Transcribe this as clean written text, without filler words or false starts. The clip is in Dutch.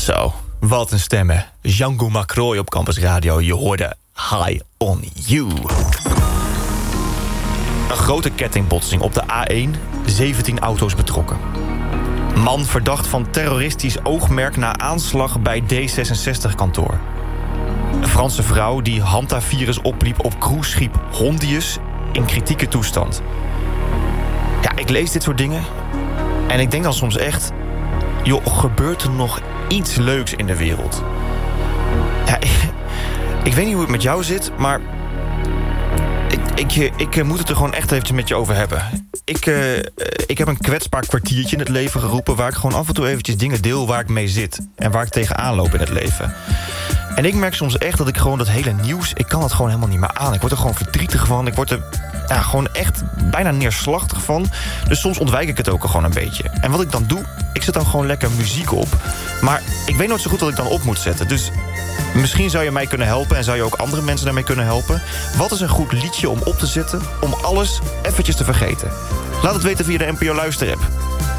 Zo, wat een stemmen. Django McCroy op Campus Radio. Je hoorde High on You. Een grote kettingbotsing op de A1. 17 auto's betrokken. Man verdacht van terroristisch oogmerk na aanslag bij D66-kantoor. Een Franse vrouw die hantavirus opliep op cruiseschip Hondius in kritieke toestand. Ja, ik lees dit soort dingen en ik denk dan soms echt... joh, gebeurt er nog iets leuks in de wereld? Ja, ik weet niet hoe het met jou zit, maar... Ik moet het er gewoon echt eventjes met je over hebben. Ik heb een kwetsbaar kwartiertje in het leven geroepen... waar ik gewoon af en toe eventjes dingen deel waar ik mee zit. En waar ik tegenaan loop in het leven. En ik merk soms echt dat ik gewoon dat hele nieuws... ik kan het gewoon helemaal niet meer aan. Ik word er gewoon verdrietig van. Ik word er gewoon echt bijna neerslachtig van. Dus soms ontwijk ik het ook gewoon een beetje. En wat ik dan doe, ik zet dan gewoon lekker muziek op. Maar ik weet nooit zo goed wat ik dan op moet zetten. Dus misschien zou je mij kunnen helpen... en zou je ook andere mensen daarmee kunnen helpen. Wat is een goed liedje om op te zetten... om alles eventjes te vergeten? Laat het weten via de NPO Luisterapp.